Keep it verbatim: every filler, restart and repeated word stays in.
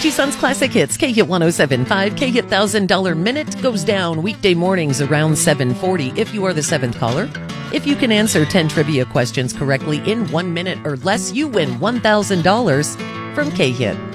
Richie Sun's Classic Hits, K-Hit one oh seven point five. K-Hit one thousand dollar Minute goes down weekday mornings around seven forty if you are the seventh caller. If you can answer ten trivia questions correctly in one minute or less, you win one thousand dollars from K-Hit.